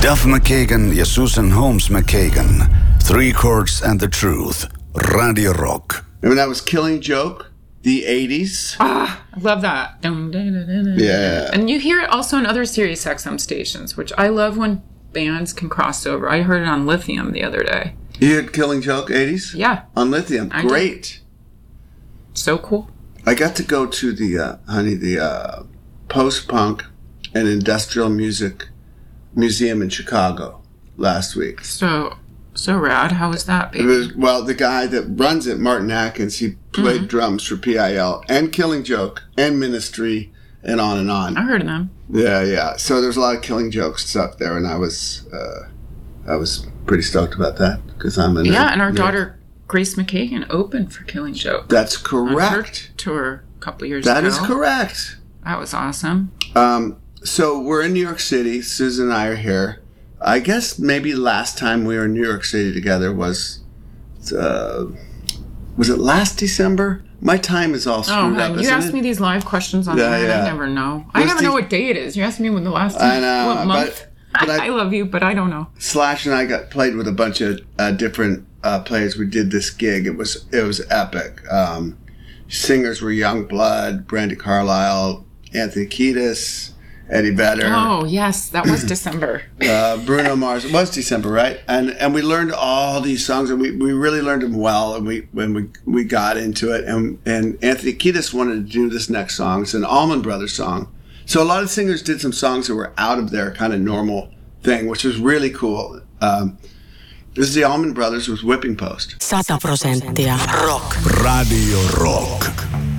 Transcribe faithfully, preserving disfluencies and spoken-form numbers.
Duff McKagan ja Susan Holmes McKagan. Three Chords and the Truth. Radio Rock. Remember that was Killing Joke? The eighties? Ah, I love that. Yeah. And you hear it also in other Sirius X M stations, which I love when bands can cross over. I heard it on Lithium the other day. You heard Killing Joke eighties? Yeah. On Lithium. I Great. Did. So cool. I got to go to the, uh, honey, the uh, post-punk and industrial music museum in Chicago last week. So, so rad. How was that, baby? It was, well, the guy that runs it, Martin Atkins, he played mm-hmm. drums for P I L and Killing Joke and Ministry and on and on. I heard of them. Yeah, yeah. So there's a lot of Killing Joke stuff there, and I was, uh, I was pretty stoked about that because I'm a yeah. And our nerd. daughter Grace McKagan opened for Killing Joke. That's correct. On her tour a couple years that ago. That is correct. That was awesome. Um, so we're in New York City. Susan and I are here. I guess maybe last time we were in New York City together was, uh, was it last December? My time is all screwed oh, up. You ask it? me these live questions on yeah, there, yeah. I never know. I never de- know what day it is. You ask me when the last time, I know, what month. But, but I, I love you, but I don't know. Slash and I got played with a bunch of uh, different uh, players. We did this gig. It was it was epic. Um, singers were Youngblood, Brandi Carlile, Anthony Kiedis, Eddie Vedder. Oh, yes. That was December. uh, Bruno Mars. It was December, right? And and we learned all these songs, and we, we really learned them well, and we when we, we got into it. And, and Anthony Kiedis wanted to do this next song. It's an Allman Brothers song. So a lot of singers did some songs that were out of their kind of normal thing, which was really cool. Um, this is the Allman Brothers with Whipping Post. Sata prosenttia rock. Radio Rock.